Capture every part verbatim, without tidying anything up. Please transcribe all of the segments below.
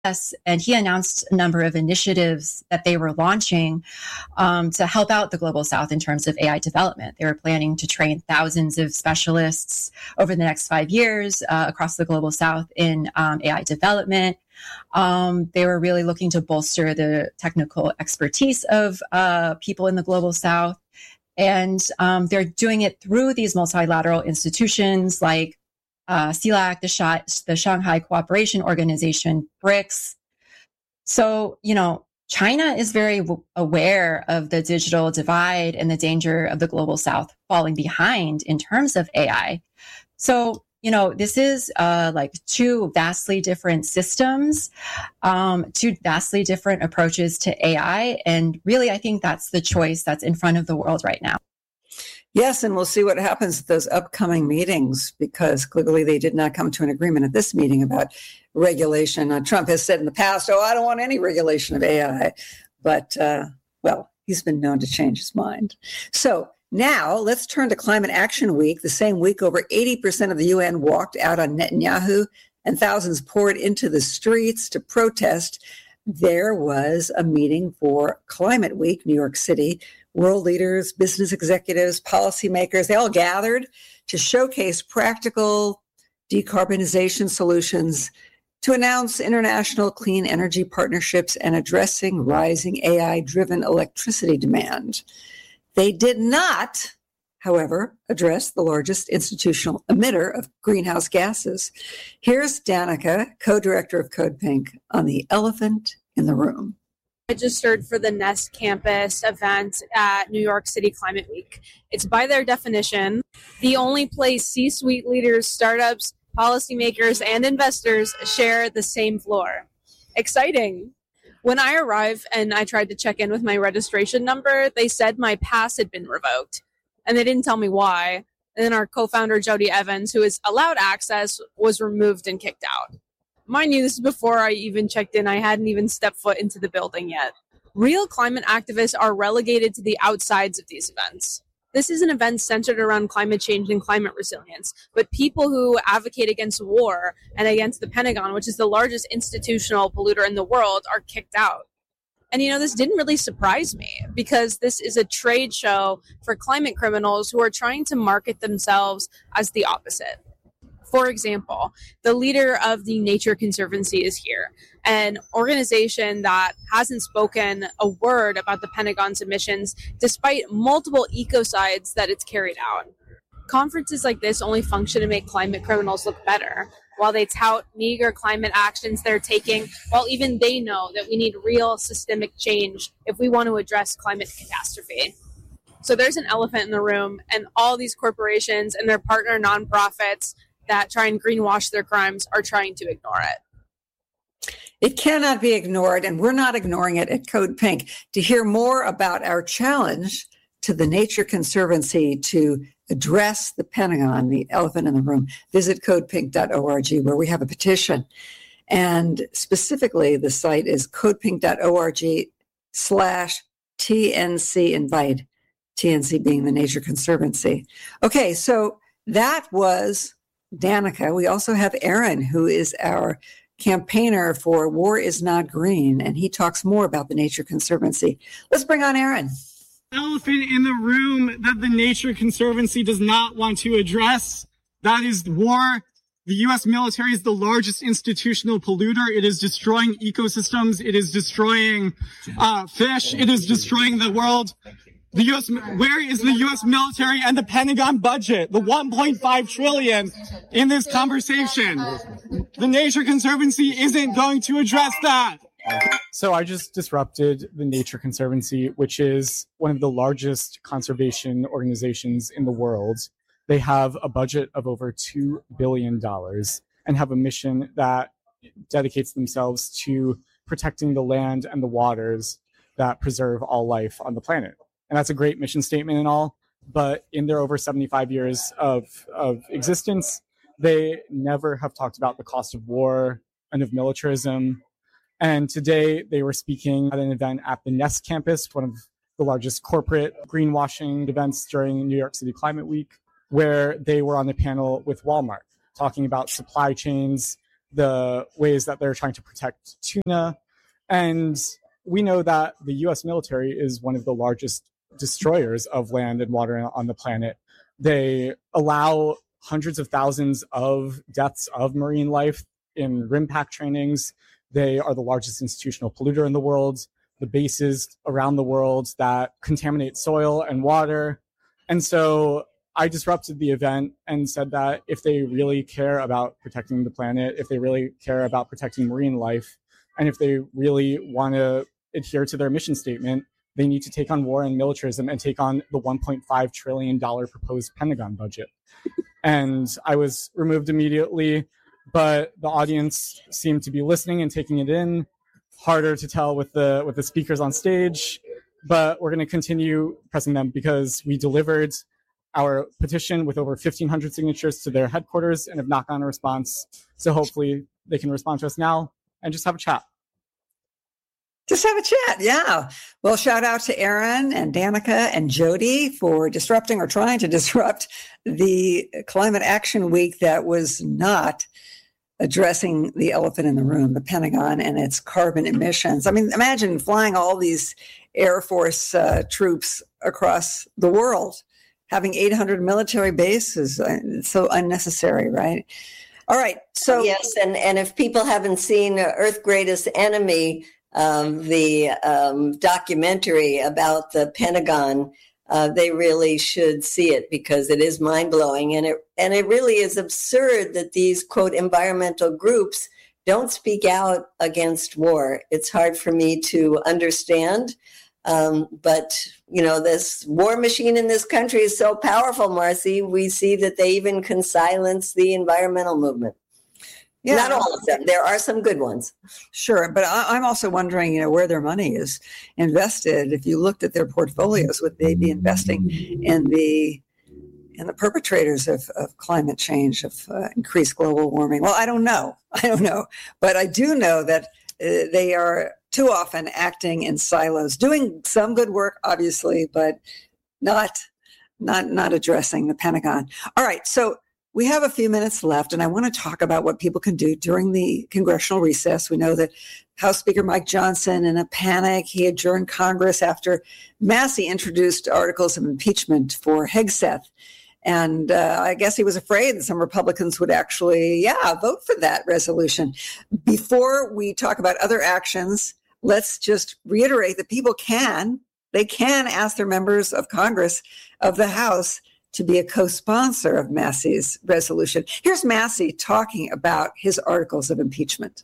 And he announced a number of initiatives that they were launching um, to help out the Global South in terms of A I development. They were planning to train thousands of specialists over the next five years uh, across the Global South in um, A I development. Um, they were really looking to bolster the technical expertise of uh, people in the Global South. And um, they're doing it through these multilateral institutions like Uh, C L A C, the, Sh- the Shanghai Cooperation Organization, BRICS. So, you know, China is very w- aware of the digital divide and the danger of the Global South falling behind in terms of A I. So, you know, this is uh, like two vastly different systems, um, two vastly different approaches to A I. And really, I think that's the choice that's in front of the world right now. Yes, and we'll see what happens at those upcoming meetings, because clearly they did not come to an agreement at this meeting about regulation. Uh, Trump has said in the past, oh, I don't want any regulation of A I. But, uh, well, he's been known to change his mind. So now let's turn to Climate Action Week. The same week, over eighty percent of the U N walked out on Netanyahu, and thousands poured into the streets to protest. There was a meeting for Climate Week, New York City. World leaders, business executives, policymakers, they all gathered to showcase practical decarbonization solutions, to announce international clean energy partnerships, and addressing rising A I-driven electricity demand. They did not, however, address the largest institutional emitter of greenhouse gases. Here's Danica, co-director of Code Pink, on the elephant in the room. Registered for the Nest Campus event at New York City Climate Week. It's by their definition the only place C-suite leaders, startups, policymakers, and investors share the same floor. Exciting. When I arrived and I tried to check in with my registration number, they said my pass had been revoked, and they didn't tell me why. And then our co-founder, Jody Evans, who is allowed access, was removed and kicked out. Mind you, this is before I even checked in. I hadn't even stepped foot into the building yet. Real climate activists are relegated to the outsides of these events. This is an event centered around climate change and climate resilience, but people who advocate against war and against the Pentagon, which is the largest institutional polluter in the world, are kicked out. And, you know, this didn't really surprise me, because this is a trade show for climate criminals who are trying to market themselves as the opposite. For example, the leader of the Nature Conservancy is here, an organization that hasn't spoken a word about the Pentagon's emissions, despite multiple ecocides that it's carried out. Conferences like this only function to make climate criminals look better, while they tout meager climate actions they're taking, while even they know that we need real systemic change if we want to address climate catastrophe. So there's an elephant in the room, and all these corporations and their partner nonprofits that try and greenwash their crimes are trying to ignore it. It cannot be ignored, and we're not ignoring it at Code Pink. To hear more about our challenge to the Nature Conservancy to address the Pentagon, the elephant in the room, visit code pink dot org, where we have a petition. And specifically, the site is codepink.org slash TNC invite, T N C being the Nature Conservancy. Okay, so that was Danica. We also have Aaron, who is our campaigner for War is Not Green, and he talks more about the Nature Conservancy. Let's bring on Aaron. Elephant in the room that the Nature Conservancy does not want to address, that is war. The U S military is the largest institutional polluter. It is destroying ecosystems. It is destroying uh, fish. It is destroying the world. The U S, where is the U S military and the Pentagon budget? The one point five trillion in this conversation. The Nature Conservancy isn't going to address that. So I just disrupted the Nature Conservancy, which is one of the largest conservation organizations in the world. They have a budget of over two billion dollars and have a mission that dedicates themselves to protecting the land and the waters that preserve all life on the planet. And that's a great mission statement and all, but in their over seventy-five years of, of existence, they never have talked about the cost of war and of militarism. And today they were speaking at an event at the Nest Campus, one of the largest corporate greenwashing events during New York City Climate Week, where they were on the panel with Walmart, talking about supply chains the ways that they're trying to protect tuna. And we know that the U S military is one of the largest destroyers of land and water on the planet. They allow hundreds of thousands of deaths of marine life in RIMPAC trainings. They are the largest institutional polluter in the world, the bases around the world that contaminate soil and water. And so I disrupted the event and said that if they really care about protecting the planet, if they really care about protecting marine life, and if they really want to adhere to their mission statement, they need to take on war and militarism and take on the one point five trillion dollars proposed Pentagon budget. And I was removed immediately, but the audience seemed to be listening and taking it in. Harder to tell with the with the speakers on stage, but we're going to continue pressing them because we delivered our petition with over fifteen hundred signatures to their headquarters and have not gotten a response. So hopefully they can respond to us now and just have a chat. Just have a chat, yeah. Well, shout out to Aaron and Danica and Jody for disrupting or trying to disrupt the Climate Action Week that was not addressing the elephant in the room, the Pentagon and its carbon emissions. I mean, imagine flying all these Air Force uh, troops across the world, having eight hundred military bases. It's so unnecessary, right? All right. So yes, and, and if people haven't seen Earth's Greatest Enemy, um, the um, documentary about the Pentagon, uh, they really should see it because it is mind-blowing. And it, and it really is absurd that these, quote, environmental groups don't speak out against war. It's hard for me to understand. Um, but, you know, this war machine in this country is so powerful, Marcy. We see that they even can silence the environmental movement. Yeah. Not all of them. There are some good ones. Sure. But I, I'm also wondering, you know, where their money is invested. If you looked at their portfolios, would they be investing in the in the perpetrators of, of climate change, of uh, increased global warming? Well, I don't know. I don't know. But I do know that uh, they are too often acting in silos, doing some good work, obviously, but not not not addressing the Pentagon. All right. So we have a few minutes left, and I want to talk about what people can do during the congressional recess. We know that House Speaker Mike Johnson, in a panic, he adjourned Congress after Massey introduced articles of impeachment for Hegseth. And uh, I guess he was afraid that some Republicans would actually, yeah, vote for that resolution. Before we talk about other actions, let's just reiterate that people can, they can ask their members of Congress, of the House, to be a co-sponsor of Massey's resolution. Here's Massey talking about his articles of impeachment.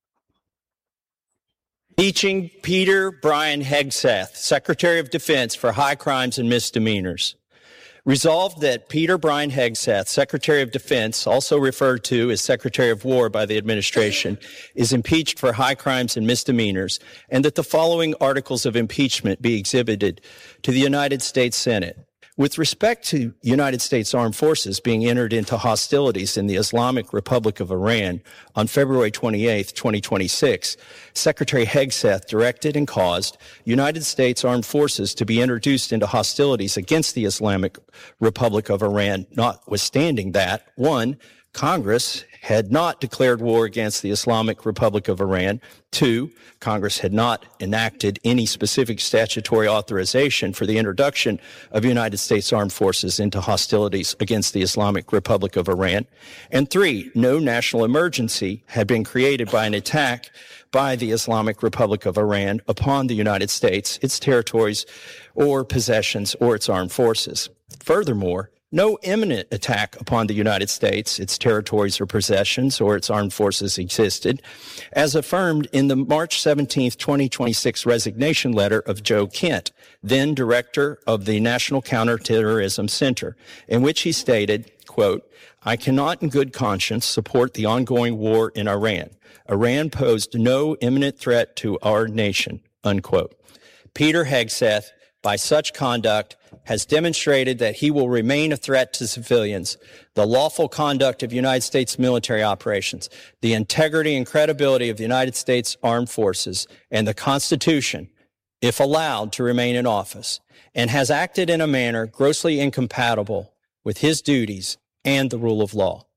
Impeaching Peter Brian Hegseth, Secretary of Defense for high crimes and misdemeanors. Resolved that Peter Brian Hegseth, Secretary of Defense, also referred to as Secretary of War by the administration, is impeached for high crimes and misdemeanors, and that the following articles of impeachment be exhibited to the United States Senate. With respect to United States Armed Forces being entered into hostilities in the Islamic Republic of Iran on February twenty-eighth, twenty twenty-six, Secretary Hegseth directed and caused United States Armed Forces to be introduced into hostilities against the Islamic Republic of Iran, notwithstanding that, one, Congress had not declared war against the Islamic Republic of Iran. Two, Congress had not enacted any specific statutory authorization for the introduction of United States Armed Forces into hostilities against the Islamic Republic of Iran. And three, no national emergency had been created by an attack by the Islamic Republic of Iran upon the United States, its territories or possessions, or its armed forces. Furthermore, no imminent attack upon the United States, its territories or possessions, or its armed forces existed, as affirmed in the March seventeenth, twenty twenty-six resignation letter of Joe Kent, then director of the National Counterterrorism Center, in which he stated, quote, "I cannot in good conscience support the ongoing war in Iran. Iran posed no imminent threat to our nation," unquote. Peter Hegseth, by such conduct, has demonstrated that he will remain a threat to civilians, the lawful conduct of United States military operations, the integrity and credibility of the United States Armed Forces, and the Constitution, if allowed to remain in office, and has acted in a manner grossly incompatible with his duties and the rule of law.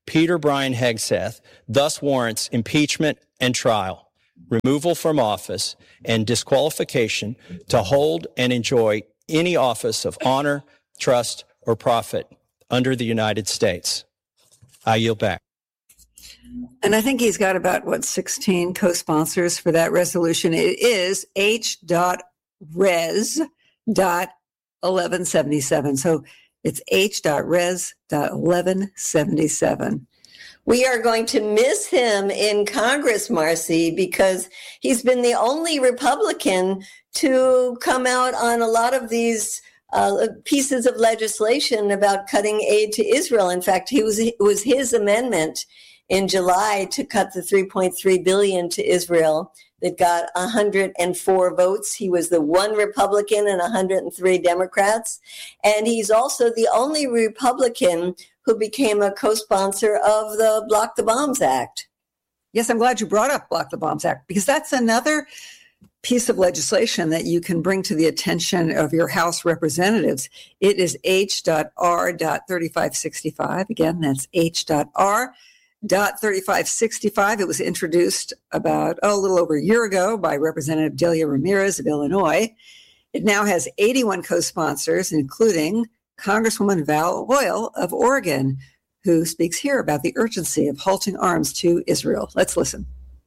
Peter Brian Hegseth thus warrants impeachment and trial, removal from office, and disqualification to hold and enjoy any office of honor, trust, or profit under the United States. I yield back. And I think he's got about, what, sixteen co-sponsors for that resolution. It is H Res eleven seventy-seven. So it's H Res eleven seventy-seven. We are going to miss him in Congress, Marcy, because he's been the only Republican to come out on a lot of these uh, pieces of legislation about cutting aid to Israel. In fact, he was, it was his amendment in July to cut the three point three billion dollars to Israel that got one hundred four votes. He was the one Republican and one hundred three Democrats. And he's also the only Republican who became a co-sponsor of the Block the Bombs Act. Yes, I'm glad you brought up Block the Bombs Act, because that's another piece of legislation that you can bring to the attention of your House representatives. It is H R thirty-five sixty-five. Again, that's H R thirty-five sixty-five. It was introduced about oh, a little over a year ago by Representative Delia Ramirez of Illinois. It now has eighty-one co-sponsors, including Congresswoman Val Hoyle of Oregon, who speaks here about the urgency of halting arms to Israel. Let's listen.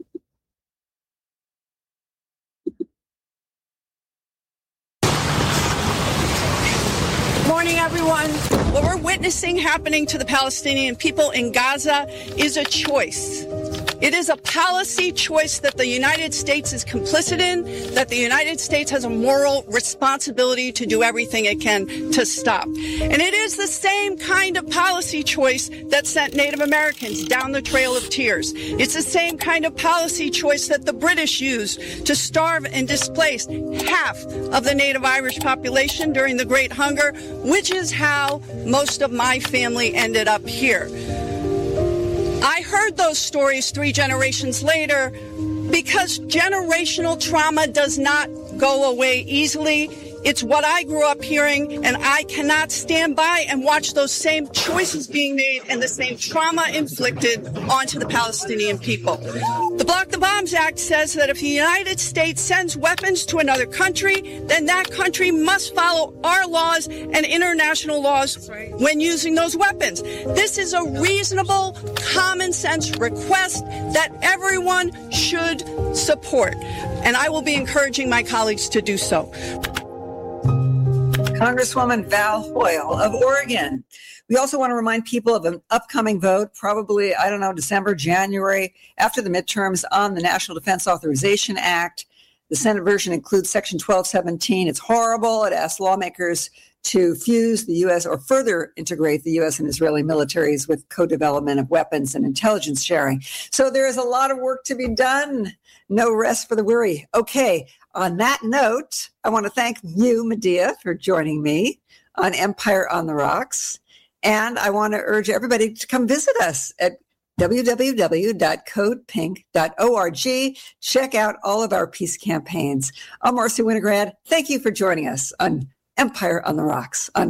Morning, everyone. What we're witnessing happening to the Palestinian people in Gaza is a choice. It is a policy choice that the United States is complicit in, that the United States has a moral responsibility to do everything it can to stop. And it is the same kind of policy choice that sent Native Americans down the Trail of Tears. It's the same kind of policy choice that the British used to starve and displace half of the Native Irish population during the Great Hunger, which is how most of my family ended up here. I heard those stories three generations later because generational trauma does not go away easily. It's what I grew up hearing, and I cannot stand by and watch those same choices being made and the same trauma inflicted onto the Palestinian people. The Block the Bombs Act says that if the United States sends weapons to another country, then that country must follow our laws and international laws when using those weapons. This is a reasonable, common sense request that everyone should support, and I will be encouraging my colleagues to do so. Congresswoman Val Hoyle of Oregon. We also want to remind people of an upcoming vote, probably, I don't know, December, January, after the midterms on the National Defense Authorization Act. The Senate version includes Section twelve seventeen. It's horrible. It asks lawmakers to fuse the U S or further integrate the U S and Israeli militaries with co-development of weapons and intelligence sharing. So there is a lot of work to be done. No rest for the weary. Okay. On that note, I want to thank you, Medea, for joining me on Empire on the Rocks. And I want to urge everybody to come visit us at w w w dot code pink dot org. Check out all of our peace campaigns. I'm Marcy Winograd. Thank you for joining us on Empire on the Rocks on